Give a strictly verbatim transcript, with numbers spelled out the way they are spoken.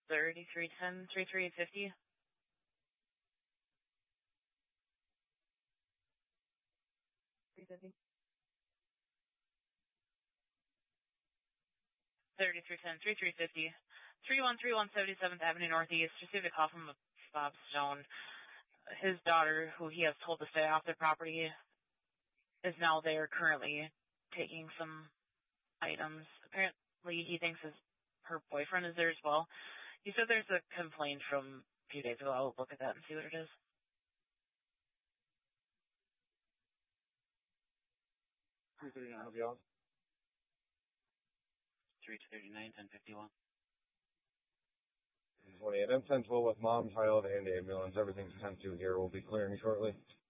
thirty-three ten, thirty-three fifty. three fifty. thirty-three ten, thirty-three fifty. three one three one seventy-seventh Avenue Northeast. Received a call from Bob Stone. His daughter, who he has told to stay off their property, is now there currently taking some items. Apparently he thinks his her boyfriend is there as well. He said there's a complaint from a few days ago. I'll look at that and see what it is. three thirty-nine, help you out? three thirty-nine, ten fifty-one. twenty-eight, I'm ten twelve with Mom, child, and ambulance. Everything's ten two here. We'll be clearing shortly.